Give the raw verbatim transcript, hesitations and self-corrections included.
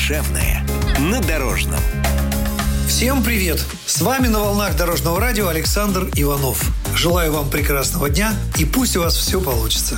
Душевная на Дорожном. Всем привет! С вами на волнах Дорожного радио Александр Иванов. Желаю вам прекрасного дня и пусть у вас все получится.